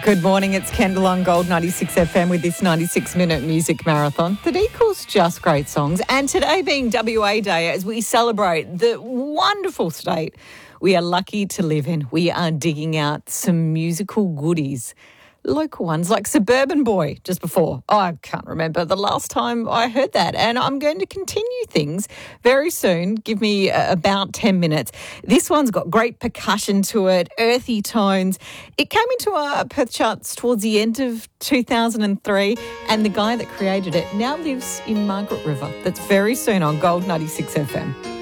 Good morning, it's Kendall on Gold 96 FM with this 96-minute music marathon that equals just great songs. And today being WA Day, as we celebrate the wonderful state we are lucky to live in, we are digging out some musical goodies. Local ones like Suburban Boy just before. I can't remember the last time I heard that. And I'm going to continue things very soon. Give me about 10 minutes. This one's got great percussion to it, earthy tones. It came into our Perth charts towards the end of 2003 and the guy that created it now lives in Margaret River. That's very soon on Gold 96 FM.